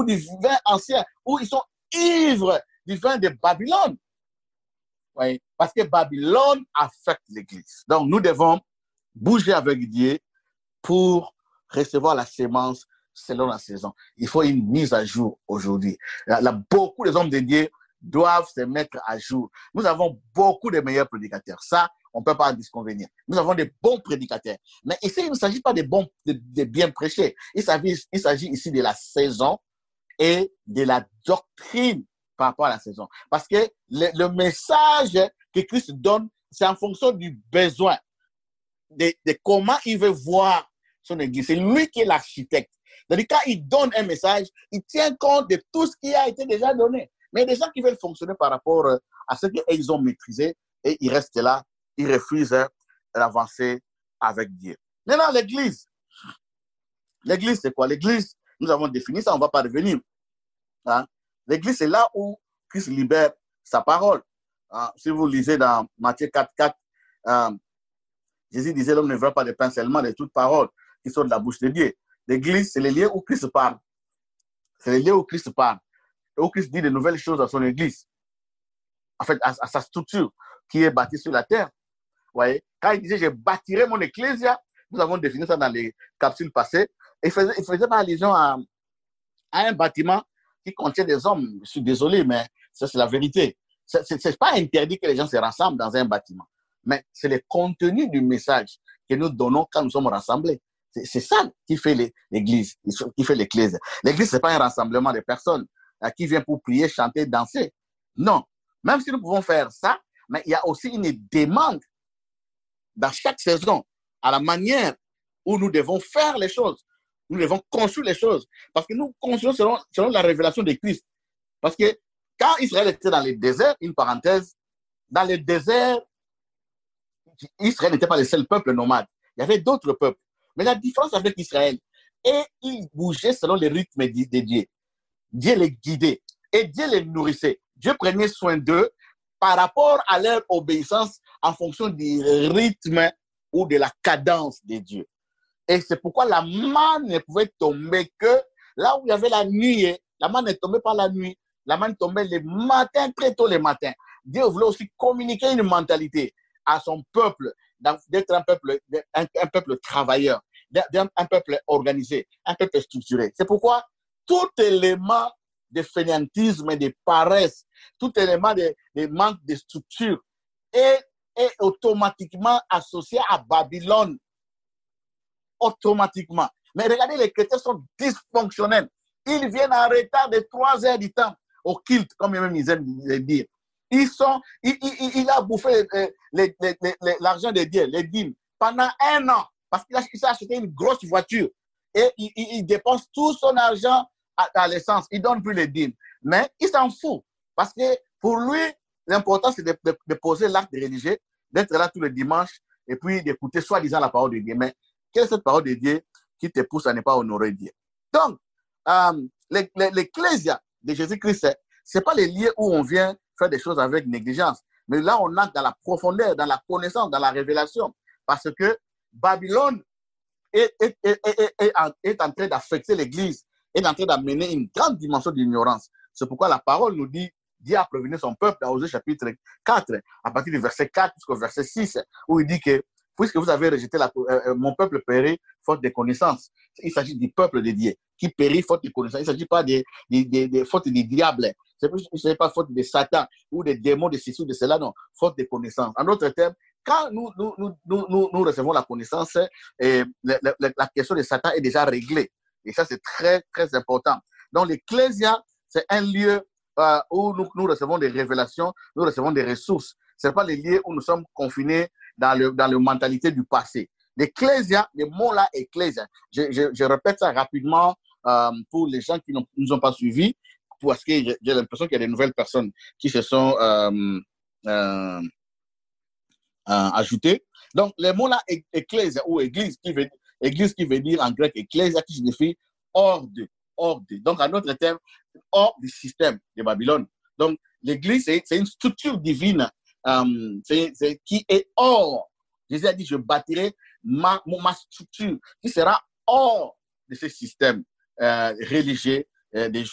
du vin ancien, où ils sont ivres du vin de Babylone. Oui, parce que Babylone affecte l'Église. Donc, nous devons bouger avec Dieu pour recevoir la sémence selon la saison. Il faut une mise à jour aujourd'hui. Beaucoup des hommes de Dieu doivent se mettre à jour. Nous avons beaucoup de meilleurs prédicateurs. Ça, on ne peut pas en disconvenir. Nous avons de bons prédicateurs. Mais ici, il ne s'agit pas de bien prêcher. Il s'agit ici de la saison et de la doctrine par rapport à la saison. Parce que le message que Christ donne, c'est en fonction du besoin, de comment il veut voir son Église. C'est lui qui est l'architecte. C'est-à-dire, quand il donne un message, il tient compte de tout ce qui a été déjà donné. Mais il y a des gens qui veulent fonctionner par rapport à ce qu'ils ont maîtrisé et ils restent là, ils refusent d'avancer avec Dieu. Maintenant, l'Église, c'est quoi? L'Église, nous avons défini ça, on ne va pas revenir. Hein? L'Église, c'est là où Christ libère sa parole. Hein? Si vous lisez dans Matthieu 4:4, Jésus disait, l'homme ne veut pas de pain seulement, de toute parole qui sort de la bouche de Dieu. L'Église, c'est le lieu où Christ parle. C'est le lieu où Christ parle. Et où Christ dit de nouvelles choses à son Église. En fait, à sa structure qui est bâtie sur la terre. Vous voyez? Quand il disait, je bâtirai mon ecclésia, nous avons défini ça dans les capsules passées. Il faisait pas allusion à un bâtiment qui contient des hommes. Je suis désolé, mais ça, c'est la vérité. Ce n'est pas interdit que les gens se rassemblent dans un bâtiment. Mais c'est le contenu du message que nous donnons quand nous sommes rassemblés. C'est ça qui fait l'Église, qui fait l'Église. L'Église, ce n'est pas un rassemblement de personnes qui viennent pour prier, chanter, danser. Non. Même si nous pouvons faire ça, mais il y a aussi une demande dans chaque saison à la manière où nous devons faire les choses. Nous devons construire les choses. Parce que nous construisons selon la révélation de Christ. Parce que quand Israël était dans le désert, une parenthèse, dans le désert, Israël n'était pas le seul peuple nomade. Il y avait d'autres peuples. Mais la différence avec Israël, et ils bougeaient selon les rythmes de Dieu. Dieu les guidait et Dieu les nourrissait. Dieu prenait soin d'eux par rapport à leur obéissance en fonction du rythme ou de la cadence de Dieu. Et c'est pourquoi la manne ne pouvait tomber que là où il y avait la nuit. La manne ne tombait pas la nuit. La manne tombait le matin, très tôt le matin. Dieu voulait aussi communiquer une mentalité à son peuple, d'être un peuple travailleur, un peuple organisé, un peuple structuré. C'est pourquoi tout élément de fainéantisme et de paresse, tout élément de manque de structure est automatiquement associé à Babylone. Automatiquement. Mais regardez, les chrétiens sont dysfonctionnels. Ils viennent en retard de 3 heures du temps au culte, comme même ils aiment le dire. Il a bouffé l'argent de Dieu, les dîmes, pendant 1 an, parce qu'il s'est acheté une grosse voiture. Et il dépense tout son argent à l'essence. Il ne donne plus les dîmes. Mais il s'en fout. Parce que pour lui, l'important, c'est de poser l'acte religieux, d'être là tous les dimanches et puis d'écouter soi-disant la parole de Dieu. Mais quelle est cette parole de Dieu qui te pousse à ne pas honorer Dieu? Donc, l'ecclésia de Jésus-Christ, ce n'est pas les lieux où on vient faire des choses avec négligence. Mais là, on entre dans la profondeur, dans la connaissance, dans la révélation. Parce que Babylone est en train d'affecter l'Église, est en train d'amener une grande dimension d'ignorance. C'est pourquoi la parole nous dit, Dieu a prévenu son peuple dans Osée chapitre 4, à partir du verset 4 jusqu'au verset 6, où il dit que, puisque vous avez rejeté mon peuple périt faute de connaissance. Il s'agit du peuple de Dieu qui périt faute de connaissance. Il ne s'agit pas de faute du diable. Ce n'est pas faute de Satan ou des démons de ceci ou de cela, non. Faute de connaissance. En d'autres termes, quand nous recevons la connaissance, la question de Satan est déjà réglée. Et ça, c'est très, très important. Donc, l'ecclésia, c'est un lieu où nous recevons des révélations, nous recevons des ressources. Ce n'est pas les lieux où nous sommes confinés dans la mentalité du passé. L'ecclésia, le mot là, ecclésia, je répète ça rapidement pour les gens qui ne nous ont pas suivis, parce que j'ai l'impression qu'il y a des nouvelles personnes qui se sont ajoutées. Donc, le mot là, ecclésia ou église qui veut dire en grec ecclésia, qui signifie hors de. Donc, en d'autres termes, hors du système de Babylone. Donc, l'église, c'est une structure divine qui est hors. Jésus a dit, je bâtirai ma structure qui sera hors de ce système religieux des